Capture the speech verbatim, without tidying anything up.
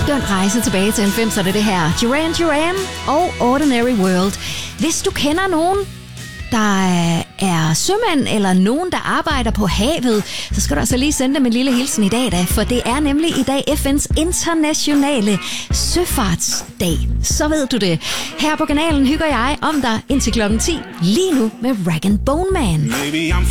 skøn rejse tilbage til halvfemserne, det her. Duran Duran og Ordinary World. Hvis du kender nogen, der er sømænd eller nogen, der arbejder på havet, så skal du altså lige sende dem en lille hilsen i dag, da, for det er nemlig i dag F N's internationale søfartsdag. Så ved du det. Her på kanalen hygger jeg om dig indtil klokken ti, lige nu med Rag and Bone Man.